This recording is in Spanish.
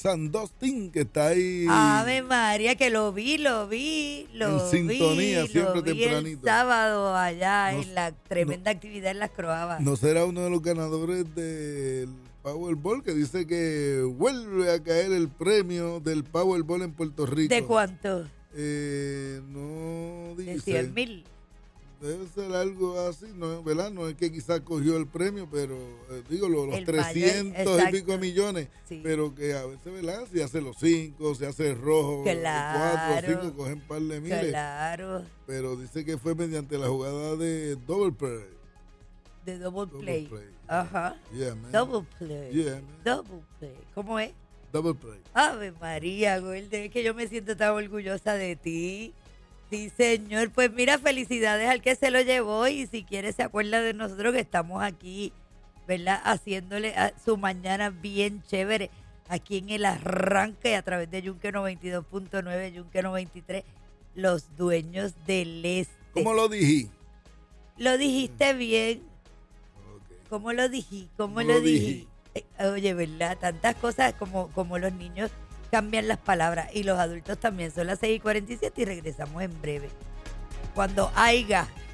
Sandustin, que está ahí Ave María, que lo vi en sintonía, siempre lo vi el tempranito. sábado allá No- en la tremenda actividad en Las Croabas. ¿No será uno de los ganadores del Powerball que dice que vuelve a caer el premio del Powerball en Puerto Rico? ¿De cuánto? No De dice. 100,000. Debe ser algo así, ¿no? ¿Verdad? No es que quizás cogió el premio, pero digo, los El 300 mayor, y exacto. pico millones, Sí. pero que a veces, ¿verdad? Si hace los 5, si hace el rojo, Claro. 4 o 5, cogen un par de miles. Claro, Pero dice que fue mediante la jugada de double play. de double Double play. play. Ajá. Yeah, man. Double play. Yeah, man. Double play. ¿Cómo es? Double play. Ave María, Gordo, es que yo me siento tan orgullosa de ti. Sí, señor. Pues mira, felicidades al que se lo llevó y si quiere se acuerda de nosotros que estamos aquí, ¿verdad? Haciéndole a su mañana bien chévere aquí en el arranque a través de Yunque 92.9, Yunque 93, los dueños del este. ¿Cómo lo dije? Lo dijiste bien. Ok. ¿Cómo lo dije? ¿Cómo ¿Cómo lo lo dije? dije? Oye, ¿verdad? Tantas cosas como los niños cambian las palabras y los adultos también. Son las 6:47 y regresamos en breve. Cuando haya